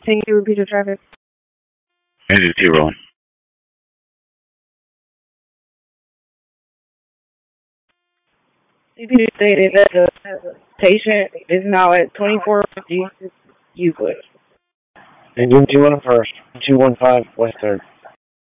Can you repeat the traffic? Engine 2 rolling. CP stated that the patient is now at 24 Jesus Euclid. Engine 2 on first, 215 West 3rd.